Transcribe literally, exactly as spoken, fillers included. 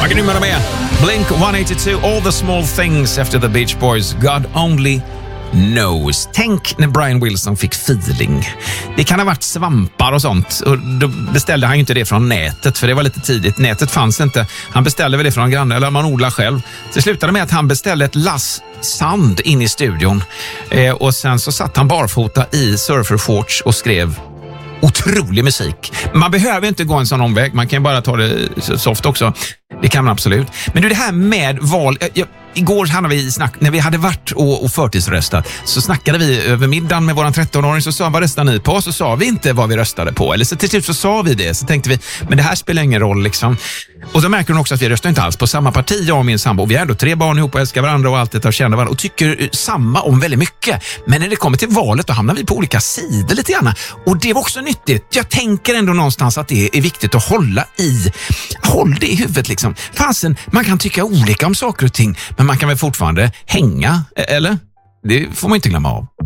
Jag kan numera med Blink one eighty-two, All the Small Things efter The Beach Boys, God Only Knows. Tänk när Brian Wilson fick feeling. Det kan ha varit svampar och sånt. Och då beställde han ju inte det från nätet, för det var lite tidigt. Nätet fanns inte. Han beställde väl det från grannen, eller man odlar själv. Det slutade med att han beställde ett lass sand in i studion. Eh, och sen så satt han barfota i surfershorts och skrev otrolig musik. Man behöver inte gå en sån omväg. Man kan bara ta det soft också. Det kan man absolut. Men du, det här med val... Jag, igår hade vi snack, när vi hade varit och, och förtidsröstat, så snackade vi över middagen med våran trettonåring, så sa vad röstar ni på? Så sa vi inte vad vi röstade på. Eller så till slut så sa vi det. Så tänkte vi, men det här spelar ingen roll liksom. Och så märker hon också att vi röstar inte alls på samma parti, jag och min sambo. Vi är ändå tre barn ihop och älskar varandra och allt det och känner varandra och tycker samma om väldigt mycket. Men när det kommer till valet då hamnar vi på olika sidor lite grann. Och det var också nyttigt. Jag tänker ändå någonstans att det är viktigt att hålla i. Håll det i huvudet liksom. Fansen, man kan tycka olika om saker och ting, men man kan väl fortfarande hänga, eller? Det får man inte glömma av.